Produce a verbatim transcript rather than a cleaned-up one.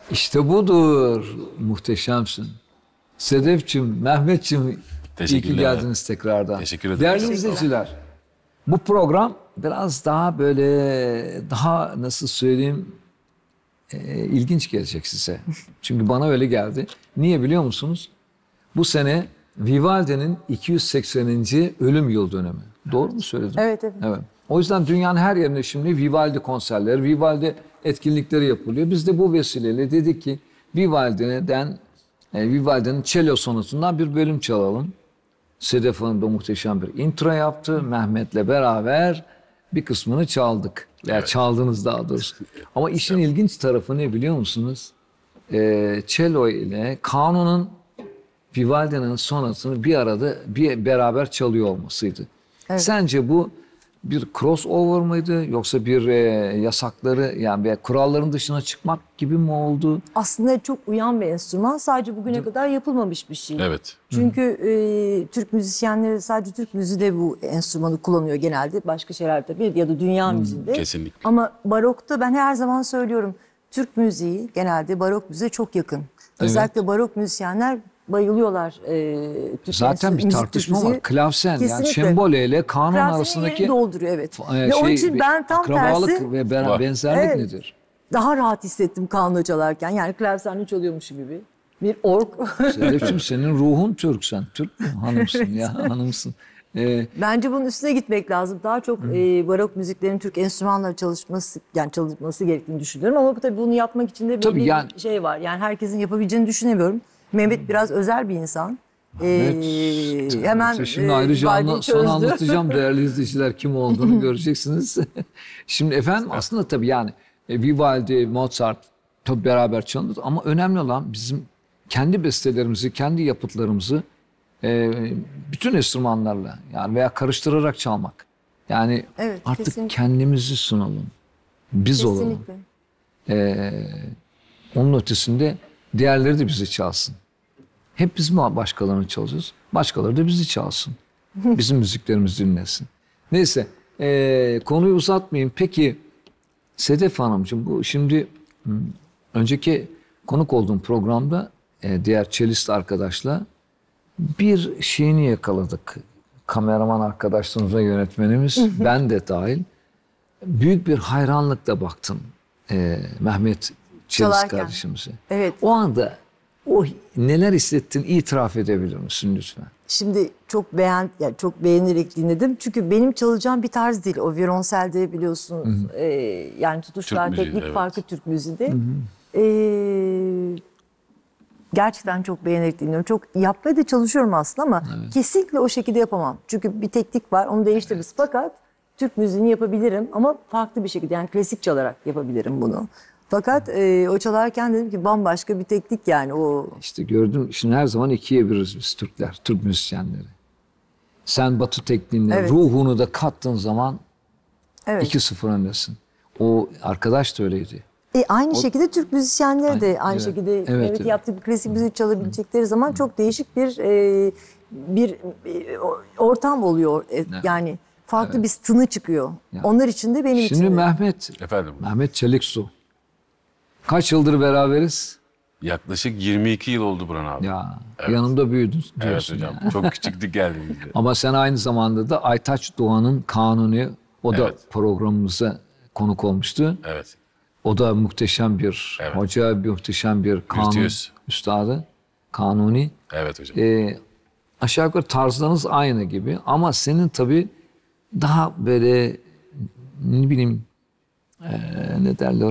İşte budur. Muhteşemsin. Sedef'cim, Mehmet'cim iyi ki geldiniz tekrardan. Teşekkür ederim. Değerli izleyiciler, bu program biraz daha böyle, daha nasıl söyleyeyim, e, ilginç gelecek size. Çünkü bana öyle geldi. Niye biliyor musunuz? Bu sene Vivaldi'nin iki yüz sekseninci ölüm yıl dönümü. Doğru mu söyledim? Evet, evet. Evet. O yüzden dünyanın her yerinde şimdi Vivaldi konserleri, Vivaldi etkinlikleri yapılıyor. Biz de bu vesileyle dedik ki Vivaldi'den, e, Vivaldi'nin cello sonatundan bir bölüm çalalım. Sedef Hanım da muhteşem bir intro yaptı. Mehmet'le beraber bir kısmını çaldık. Yani evet. Çaldınız daha doğrusu. Ama işin ilginç tarafı ne biliyor musunuz? E, cello ile kanunun Vivaldi'nin sonatını bir arada bir beraber çalıyor olmasıydı. Evet. Sence bu bir crossover mıydı yoksa bir e, yasakları yani bir kuralların dışına çıkmak gibi mi oldu? Aslında çok uyan bir enstrüman. Sadece bugüne kadar yapılmamış bir şey. Evet. Çünkü e, Türk müzisyenleri sadece Türk müziği de bu enstrümanı kullanıyor genelde. Başka şeyler tabii ya da dünya müziğinde. Kesinlikle. Ama barokta ben her zaman söylüyorum. Türk müziği genelde barok müziğe çok yakın. Özellikle evet. Barok müzisyenler bayılıyorlar. E, Türk Zaten bir tartışma var. Klavsen yani şembole ile kanun Klavsenin arasındaki yerini dolduruyor evet. E, ve şey, onun için ben tam akrabalık tersi ve ben, benzerlik evet, nedir? Daha rahat hissettim kanunu çalarken. Yani klavsenle çalıyormuşum gibi. Bir ork. Sedef'cim senin ruhun Türk, sen Türk mü? Hanımsın evet. Ya hanımsın. Ee, Bence bunun üstüne gitmek lazım. Daha çok e, barok müziklerin Türk enstrümanlarla çalışması, yani çalışması gerektiğini düşünüyorum. Ama tabii bunu yapmak için de bir yani, şey var. Yani herkesin yapabileceğini düşünemiyorum. Mehmet biraz özel bir insan. Evet. Ee, hemen şimdi e, ayrıca anla, sonra anlatacağım değerli izleyiciler kim olduğunu göreceksiniz. Şimdi efendim aslında tabii yani e, Vivaldi, Mozart tabii beraber çalınır ama önemli olan bizim kendi bestelerimizi, kendi yapıtlarımızı e, bütün enstrümanlarla yani veya karıştırarak çalmak. Yani evet, artık kesinlikle. kendimizi sunalım. Biz kesinlikle. olalım. Ee, onun ötesinde diğerleri de bizi çalsın. Hep biz mi başkalarını çalacağız? Başkaları da bizi çalsın. Bizim müziklerimizi dinlesin. Neyse e, konuyu uzatmayayım. Peki Sedef Hanımcığım bu şimdi önceki konuk olduğum programda e, diğer cellist arkadaşla bir şeyini yakaladık. Kameraman arkadaşlarımız ve yönetmenimiz ben de dahil büyük bir hayranlıkla baktım e, Mehmet cellist kardeşimize. Evet. O anda o neler hissettin itiraf edebilir misin lütfen? Şimdi çok beğen, yani çok beğenerek dinledim. Çünkü benim çalacağım bir tarz değil. O violonselde biliyorsun e, yani tutuşlar, Türk müziği, teknik evet. farkı Türk müziğinde. E, gerçekten çok beğenerek dinliyorum. Çok yapmaya da çalışıyorum aslında ama evet. Kesinlikle o şekilde yapamam. Çünkü bir teknik var, onu değiştiririz. Evet. Fakat Türk müziğini yapabilirim ama farklı bir şekilde yani klasik çalarak yapabilirim bunu. Fakat e, o çalarken dedim ki bambaşka bir teknik yani o. İşte gördüm şimdi her zaman ikiye biriz biz Türkler, Türk müzisyenleri. Sen Batı tekniğine evet. Ruhunu da kattığın zaman evet. iki sıfır öndesin. O arkadaş da öyleydi. E, aynı o, şekilde Türk müzisyenleri aynı, de aynı evet. şekilde evet, evet, evet. yaptığı bir klasik müzik çalabilecekleri Hı. zaman çok değişik bir e, bir e, ortam oluyor. E, evet. Yani farklı evet. bir tını çıkıyor. Yani. Onlar için de benim Şimdi için de. Şimdi Mehmet, Efendim? Mehmet Çeliksu. Kaç yıldır beraberiz? Yaklaşık yirmi iki yıl oldu Burhan abi. Ya evet. Yanımda büyüdün Evet hocam. Ya. Çok küçüktük geldiğimizde. Ama sen aynı zamanda da Aytaç Doğan'ın Kanuni, o da evet. programımıza konuk olmuştu. Evet. O da muhteşem bir evet. hoca, bir muhteşem bir kanun Virtüöz. Üstadı. Kanuni. Evet hocam. Ee, aşağı yukarı tarzlarınız aynı gibi ama senin tabii daha böyle ne bileyim ee, ne derler